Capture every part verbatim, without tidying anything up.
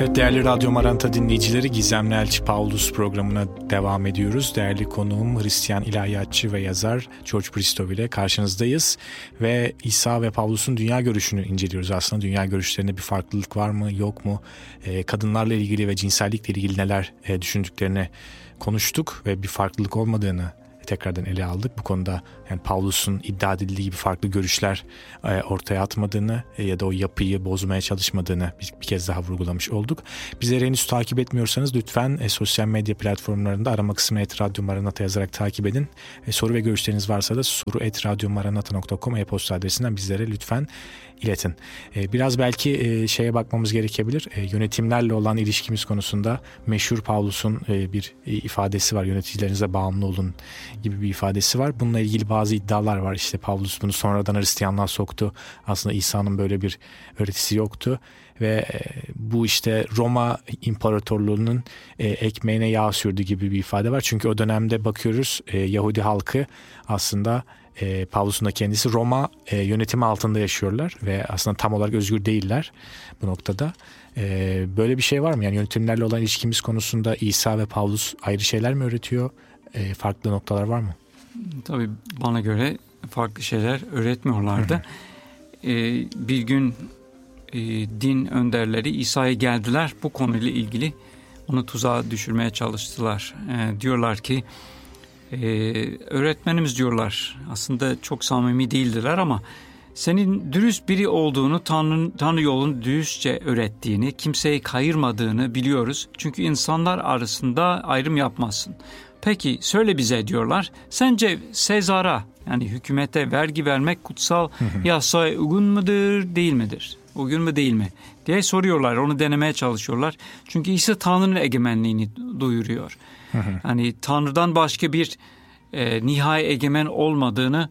Evet, değerli Radyo Maranatha dinleyicileri, Gizemli Elçi Paulus programına devam ediyoruz. Değerli konuğum Hristiyan ilahiyatçı ve yazar George Bristow ile karşınızdayız. Ve İsa ve Pavlus'un dünya görüşünü inceliyoruz aslında. Dünya görüşlerinde bir farklılık var mı, yok mu? E, kadınlarla ilgili ve cinsellikle ilgili neler e, düşündüklerini konuştuk ve bir farklılık olmadığını tekrardan ele aldık. Bu konuda yani Pavlus'un iddia edildiği gibi farklı görüşler e, ortaya atmadığını e, ya da o yapıyı bozmaya çalışmadığını bir, bir kez daha vurgulamış olduk. Bizleri henüz takip etmiyorsanız lütfen e, sosyal medya platformlarında arama kısmına et radyo maranatha yazarak takip edin. E, soru ve görüşleriniz varsa da soru et radyo maranatha nokta com e-posta adresinden bizlere lütfen iletin. E, biraz belki e, şeye bakmamız gerekebilir. E, yönetimlerle olan ilişkimiz konusunda meşhur Pavlus'un e, bir e, ifadesi var. Yöneticilerinize bağımlı olun gibi bir ifadesi var. Bununla ilgili bazı iddialar var. İşte Pavlus bunu sonradan Hristiyanlığa soktu. Aslında İsa'nın böyle bir öğretisi yoktu. Ve e, bu işte Roma İmparatorluğu'nun e, ekmeğine yağ sürdü gibi bir ifade var. Çünkü o dönemde bakıyoruz e, Yahudi halkı aslında e, Pavlus'un da kendisi Roma e, yönetimi altında yaşıyorlar. Ve aslında tam olarak özgür değiller bu noktada. E, böyle bir şey var mı? Yani yönetimlerle olan ilişkimiz konusunda İsa ve Pavlus ayrı şeyler mi öğretiyor? E, farklı noktalar var mı? Tabii bana göre farklı şeyler öğretmiyorlardı. Hı hı. E, bir gün e, din önderleri İsa'ya geldiler. Bu konuyla ilgili onu tuzağa düşürmeye çalıştılar. E, diyorlar ki e, öğretmenimiz diyorlar. Aslında çok samimi değildiler ama senin dürüst biri olduğunu, Tanrı, Tanrı yolunu dürüstçe öğrettiğini, kimseyi kayırmadığını biliyoruz. Çünkü insanlar arasında ayrım yapmazsın. Peki söyle bize diyorlar. Sence Sezar'a yani hükümete vergi vermek kutsal yasaya uygun mudur, değil midir? Uygun mu değil mi diye soruyorlar. Onu denemeye çalışıyorlar. Çünkü İsa Tanrı'nın egemenliğini duyuruyor. Yani Tanrı'dan başka bir e, nihai egemen olmadığını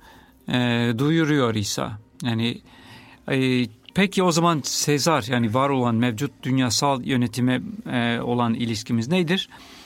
e, duyuruyor İsa. Yani e, peki o zaman Sezar yani var olan mevcut dünyasal yönetime e, olan ilişkimiz nedir?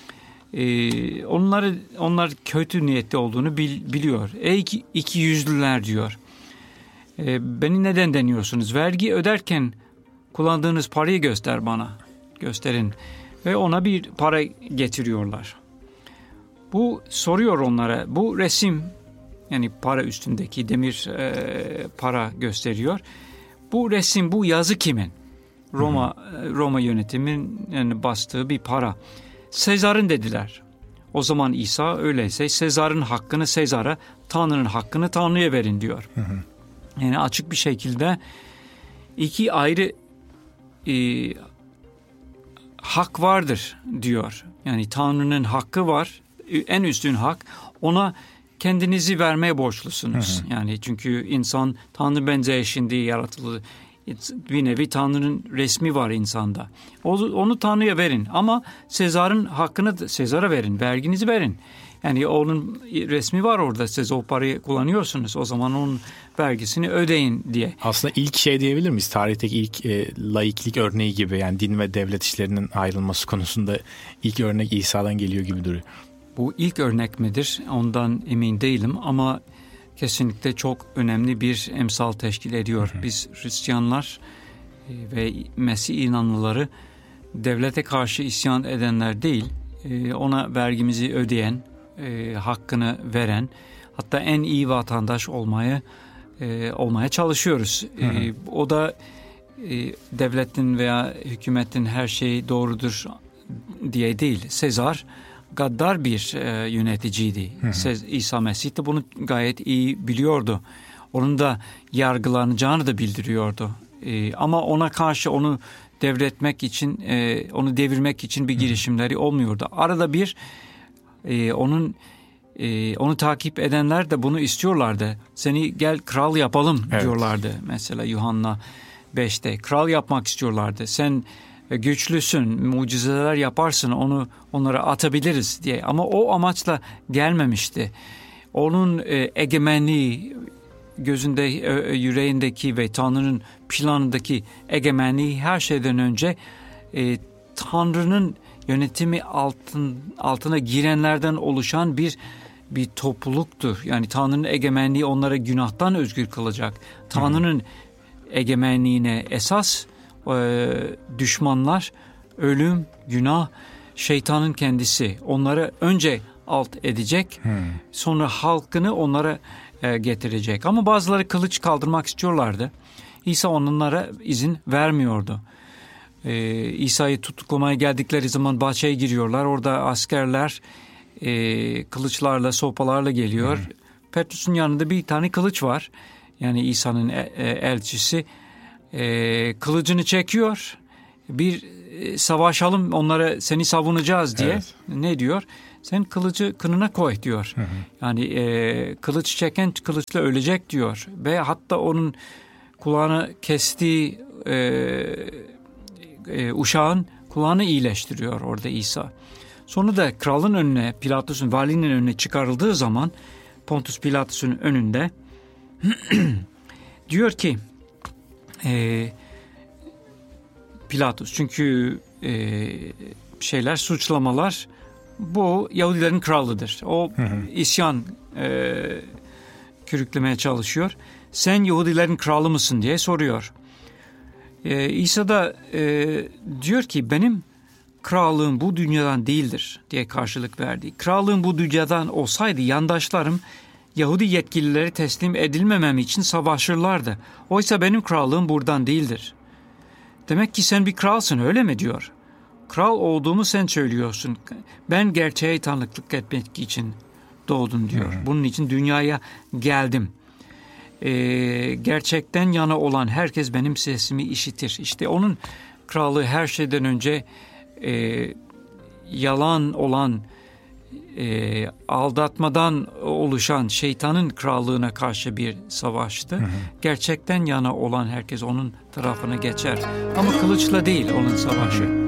Ee, onları onlar kötü niyetli olduğunu bil, biliyor. Ey iki yüzlüler diyor. Ee, beni neden deniyorsunuz? Vergi öderken kullandığınız parayı göster bana. Gösterin. Ve ona bir para getiriyorlar. Bu soruyor onlara. Bu resim yani para üstündeki demir e, para gösteriyor. Bu resim, bu yazı kimin? Roma hı hı. Roma yönetimin yani bastığı bir para. Sezar'ın dediler. O zaman İsa öyleyse Sezar'ın hakkını Sezar'a, Tanrı'nın hakkını Tanrı'ya verin diyor. Hı hı. Yani açık bir şekilde iki ayrı e, hak vardır diyor. Yani Tanrı'nın hakkı var, en üstün hak. Ona kendinizi vermeye borçlusunuz. Hı hı. Yani çünkü insan Tanrı benzeşindiği yaratıldı. Bir nevi Tanrı'nın resmi var insanda. Onu Tanrı'ya verin ama Sezar'ın hakkını Sezar'a verin. Verginizi verin. Yani onun resmi var orada. Siz o parayı kullanıyorsunuz. O zaman onun vergisini ödeyin diye. Aslında ilk şey diyebilir miyiz? Tarihteki ilk e, laiklik örneği gibi. Yani din ve devlet işlerinin ayrılması konusunda ilk örnek İsa'dan geliyor gibi duruyor. Bu ilk örnek midir? Ondan emin değilim ama kesinlikle çok önemli bir emsal teşkil ediyor. Hı hı. Biz Hristiyanlar ve Mesih inanlıları devlete karşı isyan edenler değil, ona vergimizi ödeyen, hakkını veren, hatta en iyi vatandaş olmaya olmaya çalışıyoruz. Hı hı. O da devletin veya hükümetin her şeyi doğrudur diye değil. Sezar gaddar bir e, yöneticiydi. Hı hı. İsa Mesih de bunu gayet iyi biliyordu. Onun da yargılanacağını da bildiriyordu. E, ama ona karşı onu devretmek için, e, onu devirmek için bir girişimleri olmuyordu. Arada bir e, onun e, onu takip edenler de bunu istiyorlardı. Seni gel kral yapalım evet. diyorlardı. Mesela Yuhanna beşte kral yapmak istiyorlardı. Sen güçlüsün, mucizeler yaparsın, onu onlara atabiliriz diye. Ama o amaçla gelmemişti. Onun e, egemenliği, gözünde, e, yüreğindeki ve Tanrı'nın planındaki egemenliği her şeyden önce e, Tanrı'nın yönetimi altın, altına girenlerden oluşan bir bir topluluktur. Yani Tanrı'nın egemenliği onlara günahtan özgür kılacak. Tanrı'nın egemenliğine esas e, düşmanlar ölüm, günah, şeytanın kendisi. Onları önce alt edecek, hmm. sonra halkını onlara e, getirecek. Ama bazıları kılıç kaldırmak istiyorlardı. İsa onlara izin vermiyordu. Ee, İsa'yı tutuklamaya geldikleri zaman bahçeye giriyorlar. Orada askerler e, kılıçlarla, sopalarla geliyor. Hmm. Petrus'un yanında bir tane kılıç var. Yani İsa'nın e, e, elçisi e, kılıcını çekiyor. Bir e, savaşalım, onlara seni savunacağız diye. Evet. Ne diyor? Sen kılıcı kınına koy diyor. Hı hı. Yani e, kılıç çeken kılıçla ölecek diyor. Ve hatta onun kulağını kestiği e, e, uşağın kulağını iyileştiriyor orada İsa. Sonra da kralın önüne, Pilatus'un, valinin önüne çıkarıldığı zaman Pontus Pilatus'un önünde diyor ki e, Pilatus, çünkü e, şeyler, suçlamalar, bu Yahudilerin kralıdır. O hı hı. isyan e, körüklemeye çalışıyor. Sen Yahudilerin kralı mısın diye soruyor. Ee, İsa da e, diyor ki benim krallığım bu dünyadan değildir diye karşılık verdi. Krallığım bu dünyadan olsaydı yandaşlarım Yahudi yetkilileri teslim edilmemem için savaşırlardı. Oysa benim krallığım buradan değildir. Demek ki sen bir kralsın, öyle mi diyor. Kral olduğumu sen söylüyorsun. Ben gerçeğe tanıklık etmek için doğdum diyor. Hı hı. Bunun için dünyaya geldim. Ee, gerçekten yana olan herkes benim sesimi işitir. İşte onun krallığı her şeyden önce e, yalan olan, e, aldatmadan oluşan şeytanın krallığına karşı bir savaştı. Hı hı. Gerçekten yana olan herkes onun tarafına geçer. Ama kılıçla değil onun savaşı.